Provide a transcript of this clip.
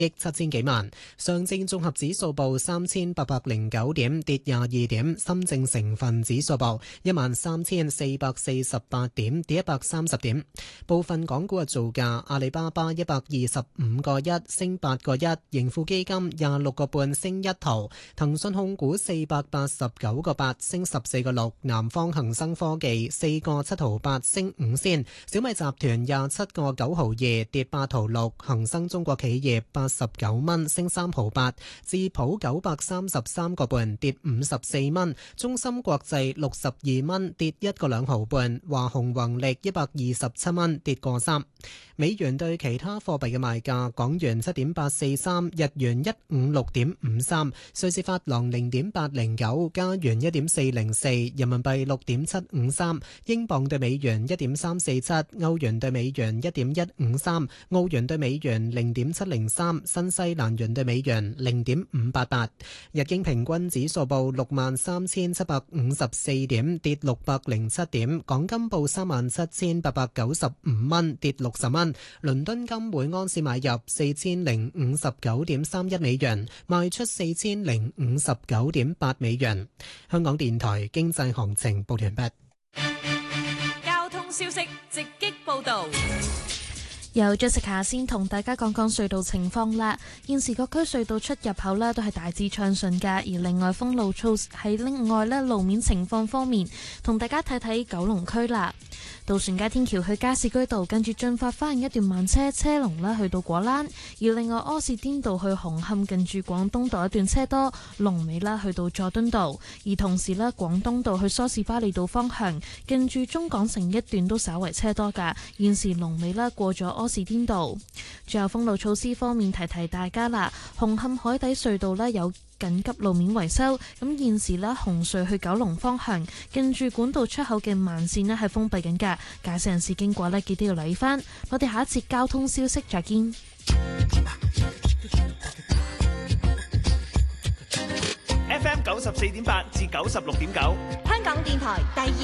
億7千幾萬。上證綜合指數報3809點，跌22點。深證成分指數報13448點，跌130點。部分港股嘅造價：阿里巴巴125個1升8個1，盈富基金26個半升1毫，騰訊控股489個8升14個6，南方恒生科技4個7毫8升5仙，小米集團27個9毫2跌8毫6，恒生中國企業89蚊升3毫8，智普933個半跌54蚊，中芯國際62蚊跌1個2毫半，華虹宏力127蚊跌個3。美元對其他貨幣嘅賣價：港元7.843，日元156.53，瑞士法郎0.809，加元1.404，人民幣6.753，英鎊對美元1.347，歐元對美元1.153，澳元對美元0.703，新西蘭元對美元0.588。日經平均指數報63,754點，跌607點。港金報37,895蚊，跌60蚊。倫敦金每盎司買入4059.31美元，賣出4059.8美元。香港電台經濟行情報完畢。 交通消息直擊報道。 由 Jessica 先同大家講講隧道情況啦。現時各區隧道出入口呢都係大致暢順㗎，而另外封路措施喺另外呢路面情況方面，同大家睇睇九龍區啦。渡船街天橋去加士居道跟住進發花園一段慢車龍呢去到果欄，而另外柯士甸道去紅磡近住廣東道一段車多，龍尾啦去到佐敦道，而同時呢廣東道去梳士巴利道方向近住中港城一段都稍為車多㗎，現時龍尾啦過咗柯士甸道。最後封路措施方面，提提大家啦，紅磡海底隧道呢有緊急路面維修，咁現時呢紅隧去九龍方向近住管道出口嘅慢線呢係封閉緊㗎，駕駛人士經過呢記得要留意返。我哋下一節交通消息再見。 FM 94.8至96.9， 香港電台第二